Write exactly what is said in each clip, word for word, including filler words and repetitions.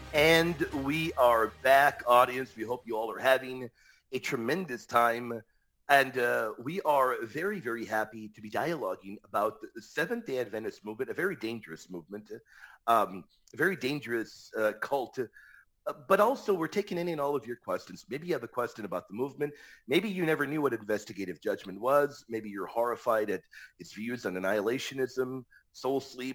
And we are back, audience. We hope you all are having a tremendous time. And uh, we are very, very happy to be dialoguing about the Seventh day Adventist movement, a very dangerous movement, um, a very dangerous uh, cult. Uh, but also, we're taking in, in all of your questions. Maybe you have a question about the movement. Maybe you never knew what investigative judgment was. Maybe you're horrified at its views on annihilationism, soul sleep.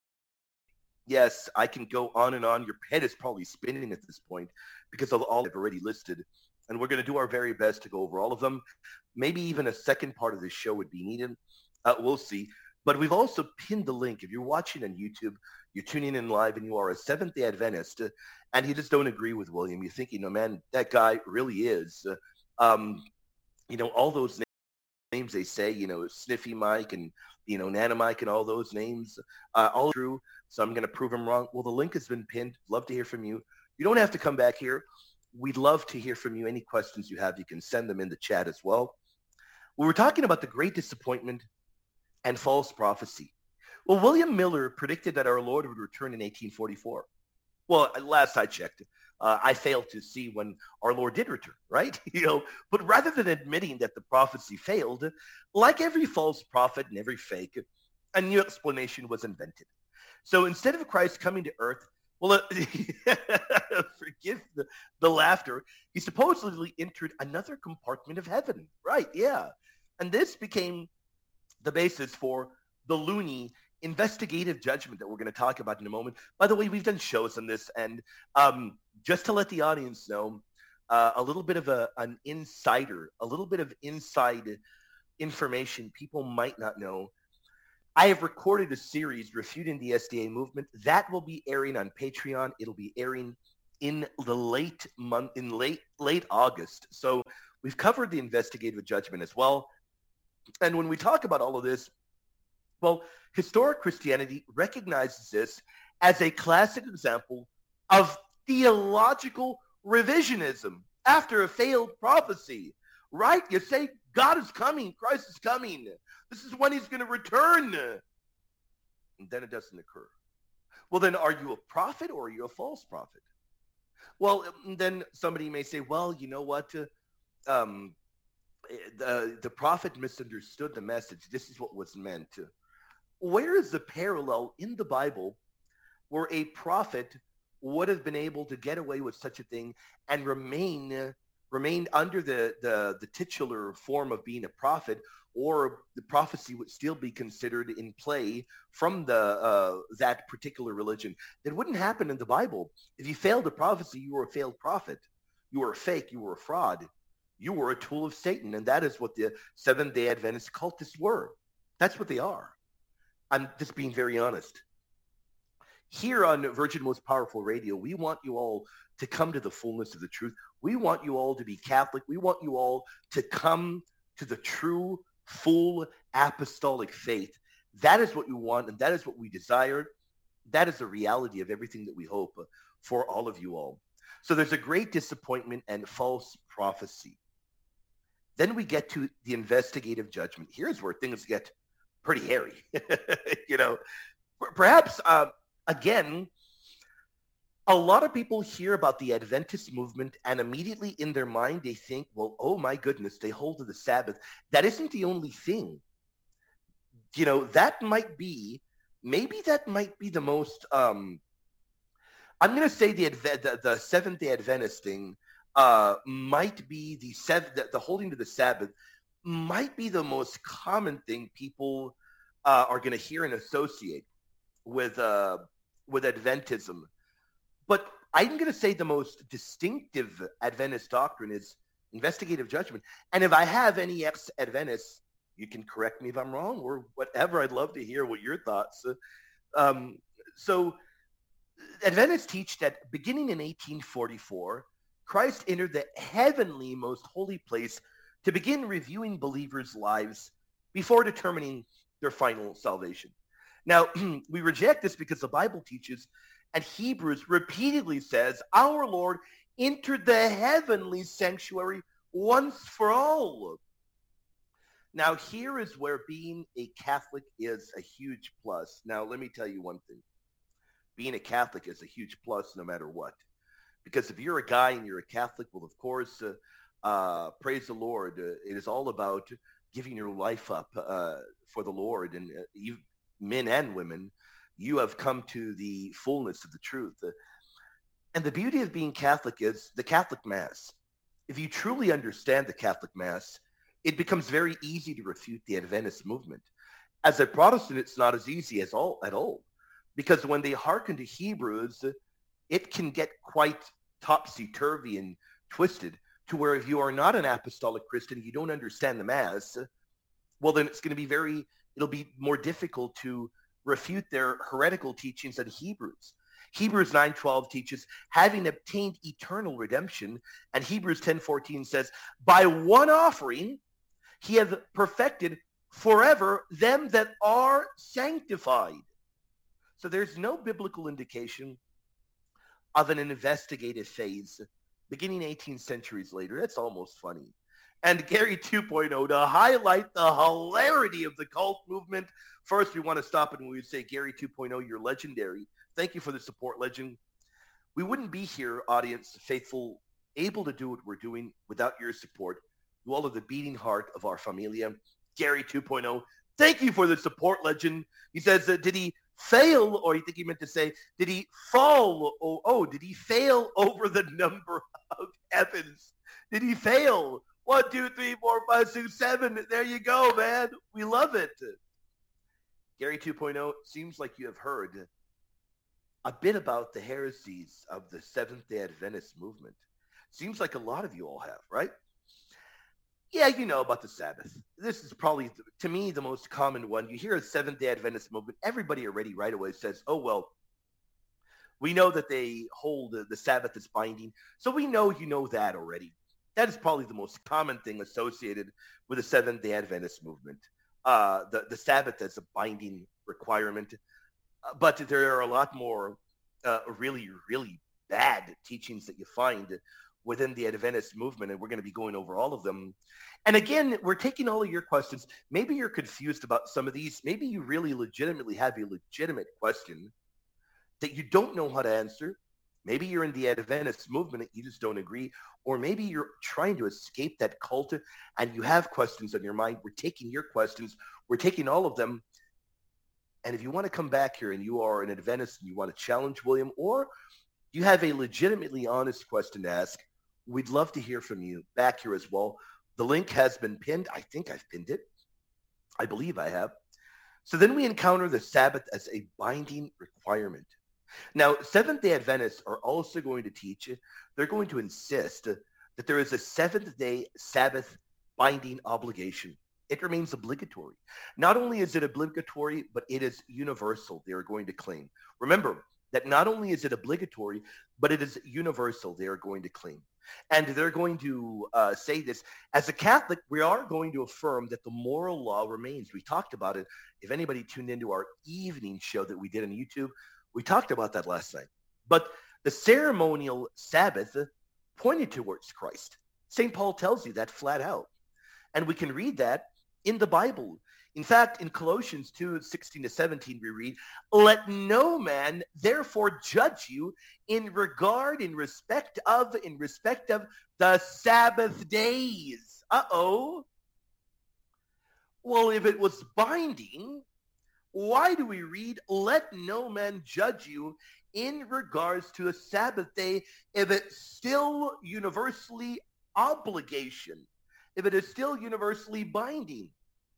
Yes, I can go on and on. Your head is probably spinning at this point because of all I've already listed. And we're going to do our very best to go over all of them. Maybe even a second part of this show would be needed. Uh, we'll see. But we've also pinned the link. If you're watching on YouTube, you're tuning in live and you are a Seventh day Adventist uh, and you just don't agree with William, you're thinking, no, man, that guy really is. Uh, um, you know, all those names they say, you know, Sniffy Mike and, you know, Nana Mike and all those names, uh, all true. So I'm going to prove them wrong. Well, the link has been pinned. Love to hear from you. You don't have to come back here. We'd love to hear from you. Any questions you have, you can send them in the chat as well. We were talking about the great disappointment and false prophecy. Well, William Miller predicted that our Lord would return in eighteen forty-four. Well, last I checked, uh, I failed to see when our Lord did return, right? You know, but rather than admitting that the prophecy failed, like every false prophet and every fake, a new explanation was invented. So instead of Christ coming to earth, well, uh, forgive the, the laughter, he supposedly entered another compartment of heaven, right? Yeah. And this became the basis for the loony investigative judgment that we're going to talk about in a moment. By the way, we've done shows on this, and um, just to let the audience know, uh, a little bit of a, an insider, a little bit of inside information people might not know. I have recorded a series refuting the S D A movement that will be airing on Patreon. It'll be airing in the late month, in late late August. So we've covered the investigative judgment as well. And when we talk about all of this, well, historic Christianity recognizes this as a classic example of theological revisionism after a failed prophecy, right? You say, God is coming, Christ is coming. This is when he's going to return. And then it doesn't occur. Well, then are you a prophet or are you a false prophet? Well, then somebody may say, well, you know what? Um, the, the prophet misunderstood the message. This is what was meant. Where is the parallel in the Bible where a prophet would have been able to get away with such a thing and remain remain under the, the, the titular form of being a prophet, or the prophecy would still be considered in play from the uh, that particular religion? That wouldn't happen in the Bible. If you failed a prophecy, you were a failed prophet. You were a fake. You were a fraud. You were a tool of Satan. And that is what the Seventh-day Adventist cultists were. That's what they are. I'm just being very honest. Here on Virgin Most Powerful Radio, we want you all to come to the fullness of the truth. We want you all to be Catholic. We want you all to come to the true, full apostolic faith. That is what we want, and that is what we desire. That is the reality of everything that we hope for all of you all. So there's a great disappointment and false prophecy. Then we get to the investigative judgment. Here's where things get pretty hairy. You know, perhaps, uh, again, a lot of people hear about the Adventist movement and immediately in their mind they think, well, oh my goodness, they hold to the Sabbath. That isn't the only thing. You know, that might be, maybe that might be the most, um, I'm going to say the, the, the Seventh-day Adventist thing uh, might be the, seven, the, the holding to the Sabbath might be the most common thing people uh, are going to hear and associate with uh, with Adventism. But I'm going to say the most distinctive Adventist doctrine is investigative judgment. And if I have any ex-Adventists, you can correct me if I'm wrong or whatever. I'd love to hear what your thoughts. Um, so Adventists teach that beginning in eighteen forty-four, Christ entered the heavenly most holy place to begin reviewing believers' lives before determining their final salvation. Now, we reject this because the Bible teaches, and Hebrews repeatedly says, our Lord entered the heavenly sanctuary once for all. Now, here is where being a Catholic is a huge plus. Now, let me tell you one thing. being a Catholic is a huge plus no matter what. Because if you're a guy and you're a Catholic, well, of course, uh, uh, praise the Lord. Uh, it is all about giving your life up uh, for the Lord. And uh, you, men and women, you have come to the fullness of the truth. Uh, and the beauty of being Catholic is the Catholic Mass. If you truly understand the Catholic Mass, it becomes very easy to refute the Adventist movement. As a Protestant, it's not as easy as all at all, because when they hearken to Hebrews, it can get quite topsy-turvy and twisted to where if you are not an apostolic Christian, you don't understand the Mass, well, then it's going to be very, it'll be more difficult to refute their heretical teachings on Hebrews. Hebrews nine twelve teaches, having obtained eternal redemption, and Hebrews ten fourteen says, by one offering, he hath perfected forever them that are sanctified. So there's no biblical indication of an investigative phase beginning eighteen centuries later. That's almost funny. And Gary two point oh, to highlight the hilarity of the cult movement, first we want to stop and we would say, Gary two point oh, you're legendary. Thank you for the support, legend. We wouldn't be here, audience, faithful, able to do what we're doing without your support. You all are the beating heart of our familia. Gary two point oh, thank you for the support, legend. He says, uh, did he fail, or you think he meant to say, did he fall? Oh, oh, did he fail over the number of heavens? Did he fail? One, two, three, four, five, six, seven. There you go, man. We love it. Gary two point oh, seems like you have heard a bit about the heresies of the Seventh-day Adventist movement. Seems like a lot of you all have, right? Yeah, you know about the Sabbath. This is probably, to me, the most common one. You hear a Seventh-day Adventist movement, everybody already right away says, oh, well, we know that they hold the, the Sabbath as binding, so we know you know that already. That is probably the most common thing associated with the Seventh-day Adventist movement, uh, the, the Sabbath as a binding requirement. Uh, but there are a lot more uh, really, really bad teachings that you find within the Adventist movement, and we're going to be going over all of them. And again, we're taking all of your questions. Maybe you're confused about some of these. Maybe you really legitimately have a legitimate question that you don't know how to answer. Maybe you're in the Adventist movement and you just don't agree. Or maybe you're trying to escape that cult and you have questions on your mind. We're taking your questions. We're taking all of them. And if you want to come back here and you are an Adventist and you want to challenge William, or you have a legitimately honest question to ask, we'd love to hear from you back here as well. The link has been pinned. I think I've pinned it. I believe I have. So then we encounter the Sabbath as a binding requirement. Now, Seventh-day Adventists are also going to teach, they're going to insist that there is a seventh-day Sabbath binding obligation. It remains obligatory. Not only is it obligatory, but it is universal, they are going to claim. Remember that not only is it obligatory, but it is universal, they are going to claim. And they're going to uh, say this. As a Catholic, we are going to affirm that the moral law remains. We talked about it. If anybody tuned into our evening show that we did on YouTube, we talked about that last night. But the ceremonial Sabbath pointed towards Christ. Saint Paul tells you that flat out. And we can read that in the Bible. In fact, in Colossians two, sixteen to seventeen, we read, let no man therefore judge you in regard, in respect of, in respect of the Sabbath days. Uh-oh. Well, if it was binding, why do we read, let no man judge you in regards to a Sabbath day if it's still universally obligation, if it is still universally binding?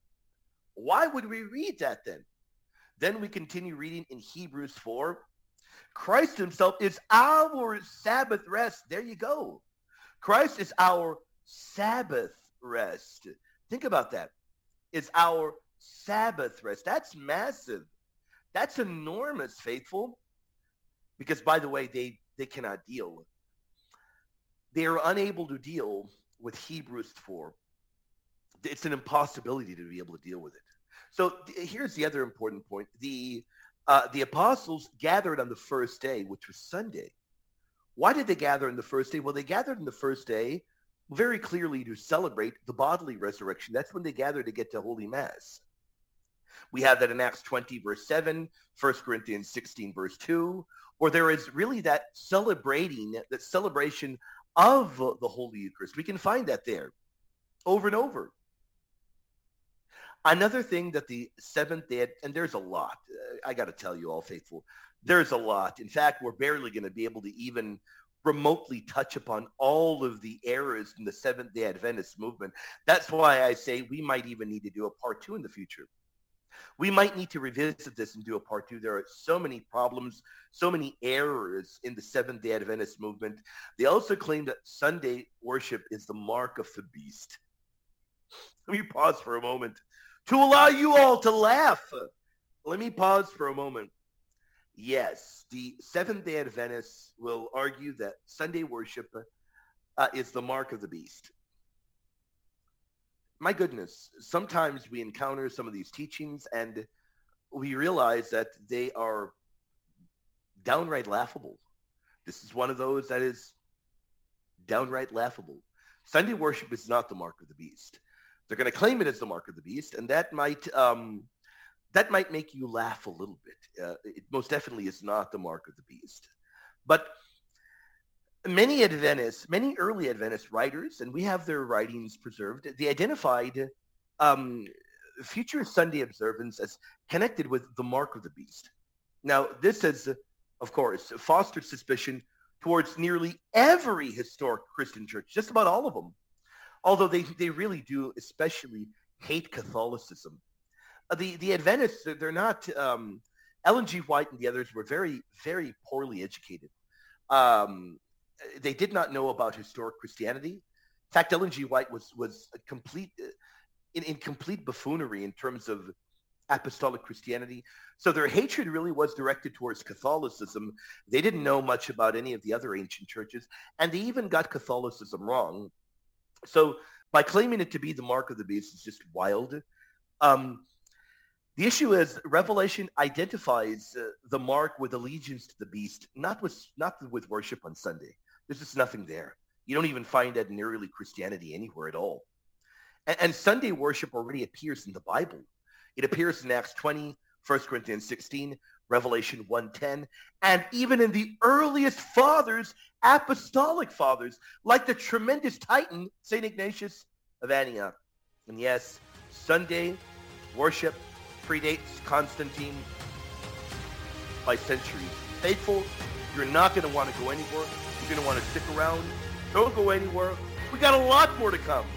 Why would we read that then? Then we continue reading in Hebrews four. Christ himself is our Sabbath rest. There you go. Christ is our Sabbath rest. Think about that. It's our Sabbath rest. That's massive. That's enormous, faithful. Because, by the way, they, they cannot deal. They are unable to deal with Hebrews four. It's an impossibility to be able to deal with it. So th- here's the other important point. The uh, the apostles gathered on the first day, which was Sunday. Why did they gather on the first day? Well, they gathered on the first day very clearly to celebrate the bodily resurrection. That's when they gathered to get to Holy Mass. We have that in Acts twenty, verse seven, First Corinthians sixteen, verse two, or there is really that celebrating, that celebration of the Holy Eucharist. We can find that there over and over. Another thing that the Seventh-day, and there's a lot, uh, I got to tell you all faithful, there's a lot. In fact, we're barely going to be able to even remotely touch upon all of the errors in the Seventh-day Adventist movement. That's why I say we might even need to do a part two in the future. We might need to revisit this and do a part two. There are so many problems, so many errors in the Seventh-day Adventist movement. They also claim that Sunday worship is the mark of the beast. Let me pause for a moment to allow you all to laugh. Let me pause for a moment. Yes, the Seventh-day Adventists will argue that Sunday worship uh, is the mark of the beast. My goodness, sometimes we encounter some of these teachings and we realize that they are downright laughable. This is one of those that is downright laughable. Sunday worship is not the mark of the beast. They're going to claim it as the mark of the beast, and that might um, that might make you laugh a little bit. Uh, it most definitely is not the mark of the beast. But many Adventists, many early Adventist writers, and we have their writings preserved, they identified um, future Sunday observance as connected with the mark of the beast. Now, this has, of course, fostered suspicion towards nearly every historic Christian church, just about all of them, although they, they really do especially hate Catholicism. Uh, the, the Adventists, they're not, um, Ellen G. White and the others were very, very poorly educated. Um, they did not know about historic Christianity. In fact, Ellen G. White was, was a complete, uh, in, in complete buffoonery in terms of apostolic Christianity. So their hatred really was directed towards Catholicism. They didn't know much about any of the other ancient churches, and they even got Catholicism wrong. So by claiming it to be the mark of the beast is just wild. Um, the issue is Revelation identifies uh, the mark with allegiance to the beast, not with, not with worship on Sunday. There's just nothing there. You don't even find that in early Christianity anywhere at all. And, and Sunday worship already appears in the Bible. It appears in Acts twenty, First Corinthians sixteen, Revelation one ten, and even in the earliest fathers, apostolic fathers, like the tremendous titan, Saint Ignatius of Antioch. And yes, Sunday worship predates Constantine by centuries. Faithful, you're not going to want to go anywhere. You're going to want to stick around. Don't go anywhere. We got a lot more to come.